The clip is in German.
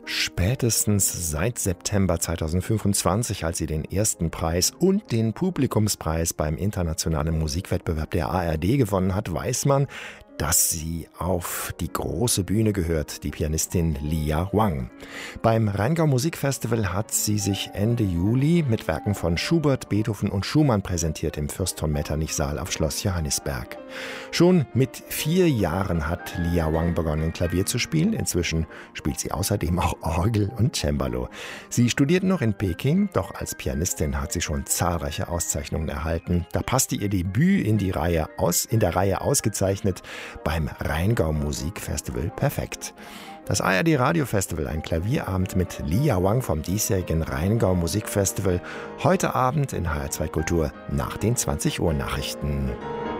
Spätestens seit September 2025, als sie den ersten Preis und den Publikumspreis beim internationalen Musikwettbewerb der ARD gewonnen hat, weiß man, dass sie auf die große Bühne gehört, die Pianistin Lia Wang. Beim Rheingau Musikfestival hat sie sich Ende Juli mit Werken von Schubert, Beethoven und Schumann präsentiert im Fürst-von-Metternich-Saal auf Schloss Johannisberg. Schon mit 4 Jahren hat Lia Wang begonnen, Klavier zu spielen. Inzwischen spielt sie außerdem auch Orgel und Cembalo. Sie studiert noch in Peking, doch als Pianistin hat sie schon zahlreiche Auszeichnungen erhalten. Da passte ihr Debüt in der Reihe ausgezeichnet beim Rheingau Musikfestival perfekt. Das ARD Radiofestival, ein Klavierabend mit Lia Wang vom diesjährigen Rheingau Musikfestival, heute Abend in HR2 Kultur nach den 20 Uhr Nachrichten.